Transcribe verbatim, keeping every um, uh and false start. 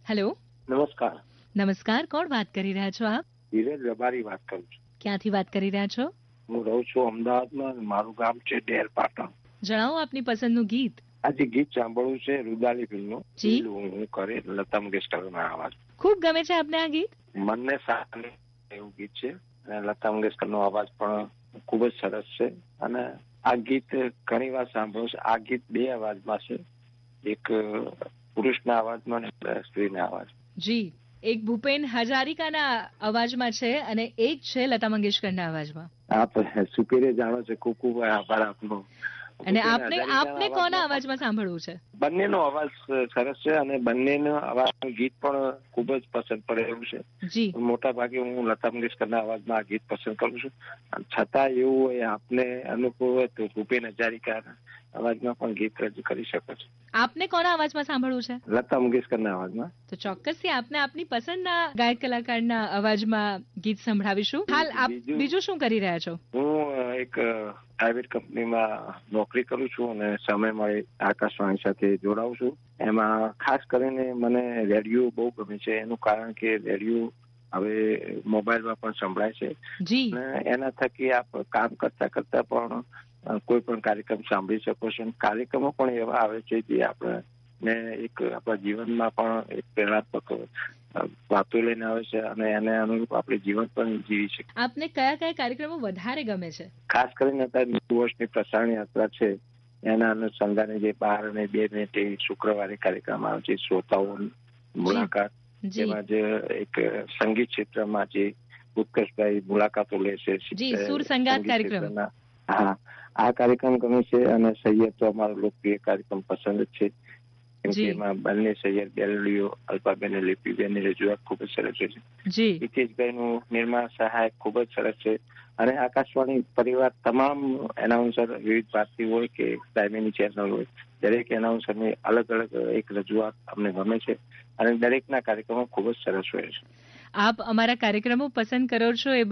Hello. નમસ્કાર. નમસ્કાર. કોણ વાત કરી રહ્યા છો આપ? ધીરજ રબારી વાત કરું છું. ક્યાંથી વાત કરી રહ્યા છો? હું રહું છું અમદાવાદમાં. મારું ગામ છે ડેર પાટણ. જણાવો આપની પસંદનું ગીત. આજે ગીત સાંભળવું છે રૂદાલી ફિલ્મનું. જી. હું કરે લતા મંગેશકરના અવાજ. ખૂબ ગમે છે આપને આ ગીત? મનને સાને એવું ગીત છે અને લતા મંગેશકરનો અવાજ પણ ખૂબ જ સરસ છે. અને આ ગીત ઘણી વાર સાંભળ્યું છે. આ ગીત બે અવાજમાં છે, એક પુરુષના અવાજમાં અને સ્ત્રીના અવાજ. જી. એક ભૂપેન હજારિકાના અવાજમાં છે અને એક છે લતા મંગેશકરના અવાજમાં. આપ સુપેરે જાણો છો. ખૂબ ખૂબ આભાર આપનો. અને આપને આપને કોના અવાજમાં સાંભળવું છે? બંનેનો અવાજ સરસ છે અને બંનેનો અવાજનું ગીત પણ ખૂબ જ પસંદ પડે એવું છે. જી. મોટા ભાગે હું લતા મંગેશકરના અવાજમાં આ ગીત પસંદ કરું છું. છતાં એવું હોય આપને અનુભવ હોય તો ભૂપેન હજારિકાના અવાજમાં પણ ગીત રજૂ કરી શકો છો. આપને કોના અવાજમાં સાંભળવું છે? લતા મંગેશકરના અવાજમાં. તો ચોક્કસથી આપને આપની પસંદના ગાયક કલાકારના અવાજમાં ગીત સંભળાવીશું. હાલ આપ બીજું શું કરી રહ્યા છો? હું એક પ્રાઇવેટ કંપનીમાં નોકરી કરું છું અને સમય મળે આકાશવાણી સાથે જોડાઉં છું. એમાં ખાસ કરીને મને રેડિયો બહુ ગમે છે. એનું કારણ કે રેડિયો હવે મોબાઈલમાં પણ સંભળાય છે. જી. અને એના થકી આપ કામ કરતા કરતા પણ કોઈ પણ કાર્યક્રમ સાંભળી શકો છો. કાર્યક્રમો પણ એવા આવે છે જે આપણે એક આપણા જીવનમાં પણ એક પ્રેરણાત્મક વાતો લઈને આવે છે અને એને અનુરૂપ આપણે જીવન પણ જીવી શકીએ. આપને કયા કયા કાર્યક્રમો વધારે ગમે છે? ખાસ કરીને અત્યારે નેવું વર્ષની પ્રસારણ યાત્રા છે એના અનુસંધાને જે બાર અને બે મિનિટે શુક્રવારે કાર્યક્રમ આવે છે, શ્રોતાઓની મુલાકાત. જેમાં જે એક સંગીત ક્ષેત્રમાં જે ઉત્કર્ષભાઈ મુલાકાતો લે છે. સુર સંગાત કાર્યક્રમ. હા, આ કાર્યક્રમ ગમે છે અને સૈયદ તો અમારો લોકપ્રિય કાર્યક્રમ પસંદ જ છે. કેમ કે એમાં બંને સૈયદ બેલડીઓ અલ્પાબેન અને લીપીબેનની રજૂઆત ખૂબ જ સરસ છે. હિતેશભાઈનું નિર્માણ સહાયક ખૂબ જ સરસ છે. અને આકાશવાણી પરિવાર તમામ એનાઉન્સર વિવિધ ભારતી હોય કે પ્રાઇમરી ચેનલ હોય, દરેક એનાઉન્સરની અલગ અલગ એક રજૂઆત અમને ગમે છે અને દરેકના કાર્યક્રમો ખૂબ જ સરસ હોય છે. આપ અમારા કાર્યક્રમો પસંદ કરો છો એ